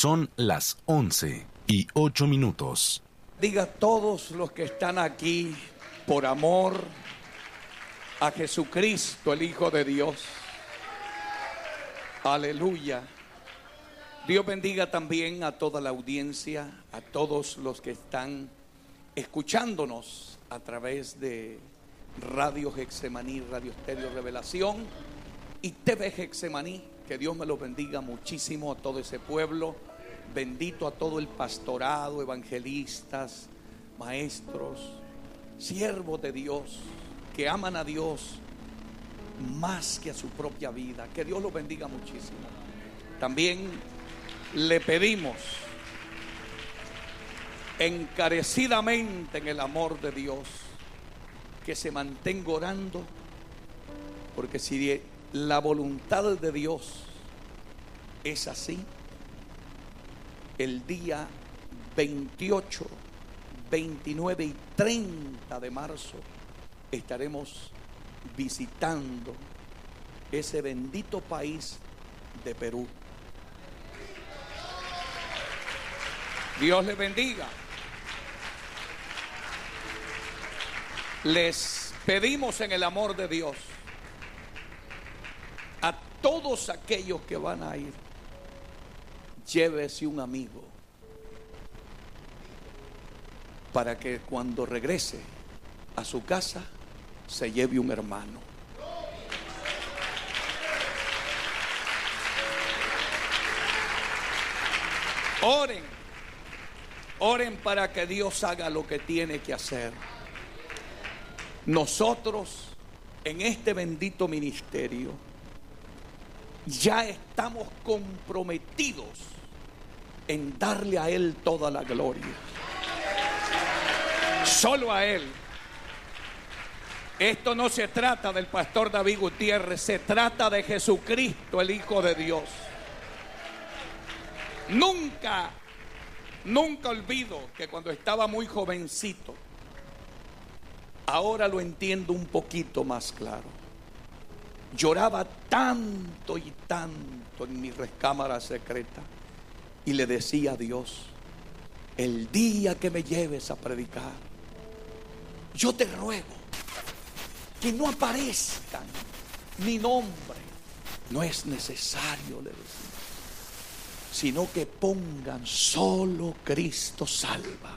Son las 11:08. Diga a todos los que están aquí por amor a Jesucristo, el Hijo de Dios. Aleluya. Dios bendiga también a toda la audiencia, a todos los que están escuchándonos a través de Radio Getsemaní, Radio Estéreo Revelación y TV Getsemaní. Que Dios me los bendiga muchísimo a todo ese pueblo. Bendito a todo el pastorado, evangelistas, maestros, siervos de Dios, que aman a Dios más que a su propia vida. Que Dios los bendiga muchísimo. También le pedimos encarecidamente en el amor de Dios que se mantenga orando, porque si la voluntad de Dios es así, el día 28, 29 y 30 de marzo estaremos visitando ese bendito país de Perú. Dios les bendiga. Les pedimos en el amor de Dios a todos aquellos que van a ir, llévese un amigo para que cuando regrese a su casa se lleve un hermano. Oren para que Dios haga lo que tiene que hacer. Nosotros en este bendito ministerio ya estamos comprometidos en darle a Él toda la gloria. Solo a Él. Esto no se trata del pastor David Gutiérrez, se trata de Jesucristo, el Hijo de Dios. Nunca olvido que cuando estaba muy jovencito, ahora lo entiendo un poquito más claro. Lloraba tanto y tanto en mi recámara secreta y le decía a Dios: el día que me lleves a predicar, yo te ruego que no aparezcan mi nombre. No es necesario, le decía, sino que pongan solo Cristo salva.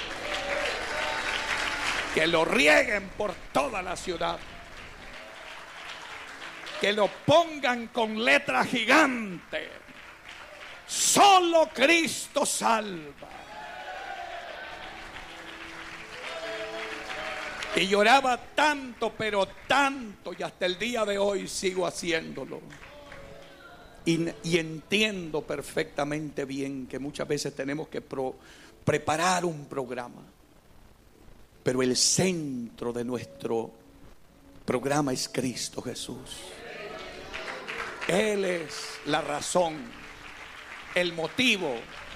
Que lo rieguen por toda la ciudad. Que lo pongan con letra gigante. Solo Cristo salva. Y lloraba tanto, pero tanto, y hasta el día de hoy sigo haciéndolo. Y entiendo perfectamente bien que muchas veces tenemos que preparar un programa. Pero el centro de nuestro programa es Cristo Jesús. Él es la razón, el motivo